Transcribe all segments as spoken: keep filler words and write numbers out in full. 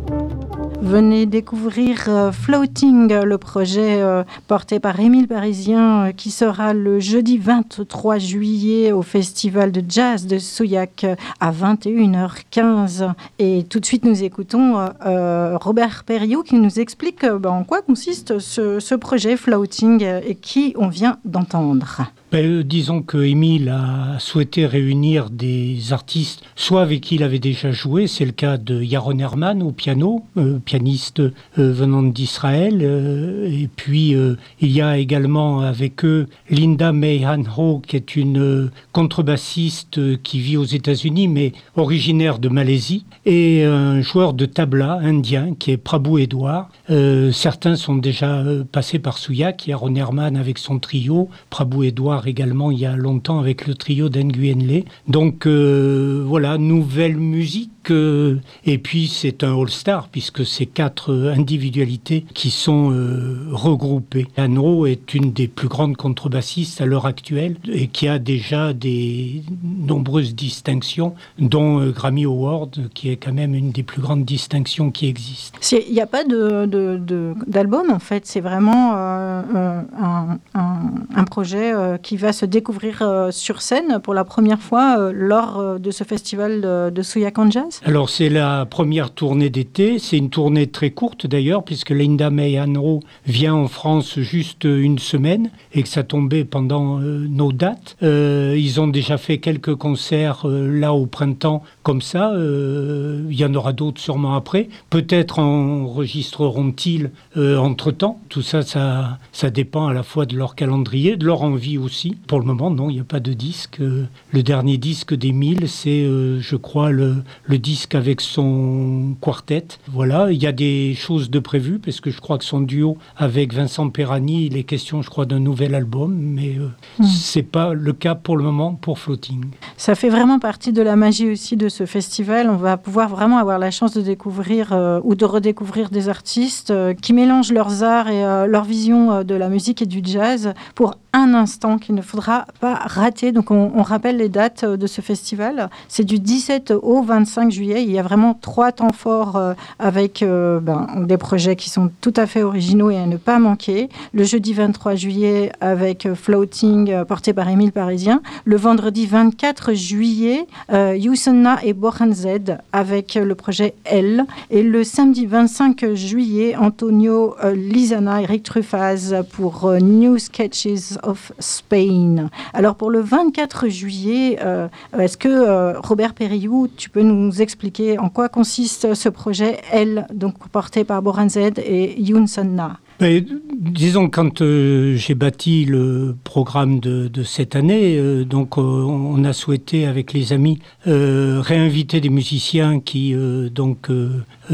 Venez découvrir euh, Floating, le projet euh, porté par Émile Parisien euh, qui sera le jeudi vingt-trois juillet au Festival de Jazz de Souillac euh, à vingt et une heures quinze. Et tout de suite, nous écoutons euh, euh, Robert Perriot qui nous explique euh, ben, en quoi consiste ce, ce projet Floating euh, et qui on vient d'entendre. Ben, disons que Émile a souhaité réunir des artistes, soit avec qui il avait déjà joué, c'est le cas de Yaron Herman au piano, euh, pianiste euh, venant d'Israël, euh, et puis euh, il y a également avec eux Linda May Han-ho, qui est une euh, contrebassiste euh, qui vit aux États-Unis, mais originaire de Malaisie, et un joueur de tabla indien qui est Prabhu Edward. Euh, certains sont déjà euh, passés par Souillac, Yaron Herman avec son trio, Prabhu Edward également il y a longtemps avec le trio d'Nguyen Le. Donc euh, voilà, nouvelle musique euh, et puis c'est un all-star puisque c'est quatre euh, individualités qui sont euh, regroupées. Han-ho est une des plus grandes contrebassistes à l'heure actuelle et qui a déjà des nombreuses distinctions dont euh, Grammy Award qui est quand même une des plus grandes distinctions qui existent. Il n'y a pas de, de, de, d'album en fait, c'est vraiment euh, un, un, un projet euh, qui va se découvrir euh, sur scène pour la première fois euh, lors euh, de ce festival de, de Souillac en Jazz. Alors c'est la première tournée d'été, c'est une tournée très courte d'ailleurs puisque Linda May Han-ho vient en France juste une semaine et que ça tombait pendant euh, nos dates. Euh, ils ont déjà fait quelques concerts euh, là au printemps comme ça, euh, il y en aura d'autres sûrement après. Peut-être enregistreront-ils euh, entre-temps. Tout ça, ça, ça dépend à la fois de leur calendrier, de leur envie aussi. Pour le moment, non, il n'y a pas de disque. Euh, le dernier disque d'Émile, c'est, euh, je crois, le, le disque avec son quartet. Voilà, il y a des choses de prévues, parce que je crois que son duo avec Vincent Perani, il est question, je crois, d'un nouvel album, mais euh, mmh. c'est pas le cas pour le moment pour Floating. Ça fait vraiment partie de la magie aussi de ce festival. On va pouvoir vraiment avoir la chance de découvrir euh, ou de redécouvrir des artistes euh, qui mélangent leurs arts et euh, leur vision euh, de la musique et du jazz pour un instant qu'il ne faudra pas rater. Donc on, on rappelle les dates de ce festival. C'est du dix-sept au vingt-cinq juillet. Il y a vraiment trois temps forts euh, avec euh, ben, des projets qui sont tout à fait originaux et à ne pas manquer. Le jeudi vingt-trois juillet avec euh, Floating euh, porté par Émile Parisien. Le vendredi vingt-quatre juillet, euh, Yousonna et Bohan Z avec euh, le projet L. Et le samedi vingt-cinq juillet, Antonio euh, Lizana, Eric Truffaz pour euh, New Sketches of Spain. Alors pour le vingt-quatre juillet, euh, est-ce que euh, Robert Perriou, tu peux nous expliquer en quoi consiste ce projet L, donc porté par Bohan Z et Yousonna? Ben, disons, quand euh, j'ai bâti le programme de, de cette année, euh, donc euh, on a souhaité avec les amis euh, réinviter des musiciens qui euh, donc euh,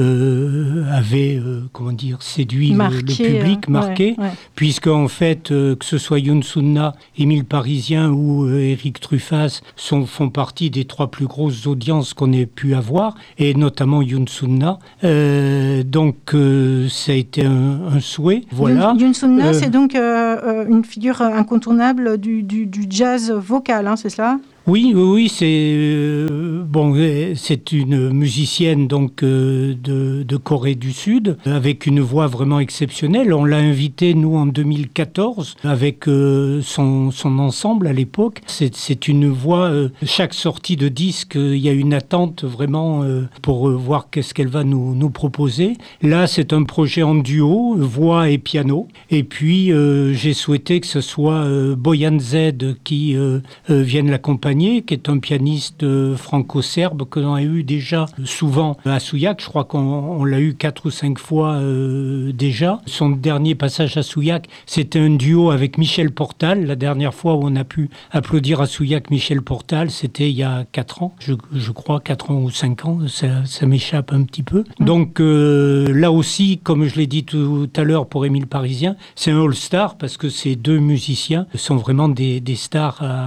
euh, avaient euh, comment dire séduit marqué, le, le public, euh, marqué, ouais, ouais. Puisque en fait euh, que ce soit Yousonna, Émile Parisien ou euh, Eric Truffaz sont font partie des trois plus grosses audiences qu'on ait pu avoir, et notamment Yousonna. Euh, donc euh, ça a été un, un souhait. Voilà. Yousonna, euh, c'est donc euh, une figure incontournable du, du, du jazz vocal, hein, c'est cela ? Oui, oui, oui, c'est euh, bon, c'est une musicienne donc euh, de, de Corée du Sud avec une voix vraiment exceptionnelle. On l'a invitée nous en deux mille quatorze avec euh, son son ensemble à l'époque. C'est c'est une voix. Euh, chaque sortie de disque, il euh, y a une attente vraiment euh, pour euh, voir qu'est-ce qu'elle va nous nous proposer. Là, c'est un projet en duo, voix et piano. Et puis euh, j'ai souhaité que ce soit euh, Boyan Z qui euh, euh, vienne l'accompagner, qui est un pianiste euh, franco-serbe que l'on a eu déjà souvent à Souillac. Je crois qu'on on l'a eu quatre ou cinq fois euh, déjà. Son dernier passage à Souillac, c'était un duo avec Michel Portal. La dernière fois où on a pu applaudir à Souillac Michel Portal, c'était il y a quatre ans, je, je crois, quatre ans ou cinq ans, ça, ça m'échappe un petit peu. Mmh. Donc euh, là aussi, comme je l'ai dit tout à l'heure pour Émile Parisien, c'est un all-star parce que ces deux musiciens sont vraiment des, des stars à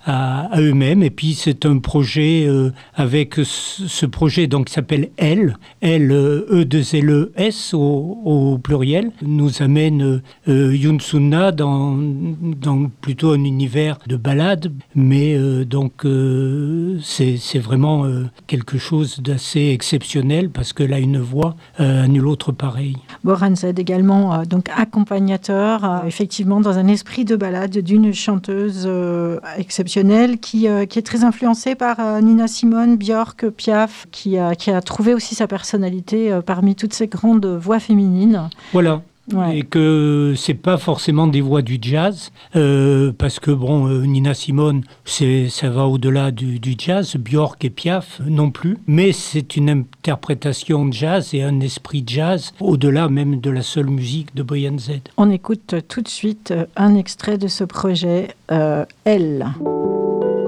à, à eux-mêmes. Et puis c'est un projet euh, avec ce, ce projet donc qui s'appelle Elle, L, E deux L E S au, au pluriel, nous amène euh, Youn Sunna dans, dans plutôt un univers de ballade, mais euh, donc euh, c'est, c'est vraiment euh, quelque chose d'assez exceptionnel parce qu'elle a une voix euh, à nul autre pareil. Boran Zed également euh, donc accompagnateur, euh, effectivement dans un esprit de ballade d'une chanteuse euh, exceptionnelle qui, euh, qui est très influencée par euh, Nina Simone, Björk, Piaf, qui a, qui a trouvé aussi sa personnalité euh, parmi toutes ces grandes voix féminines. Voilà. Ouais. Et que c'est pas forcément des voix du jazz, euh, parce que bon, euh, Nina Simone, c'est, ça va au-delà du, du jazz, Björk et Piaf non plus, mais c'est une interprétation de jazz et un esprit jazz au-delà même de la seule musique de Boyan Zed. On écoute tout de suite un extrait de ce projet, euh, Elle.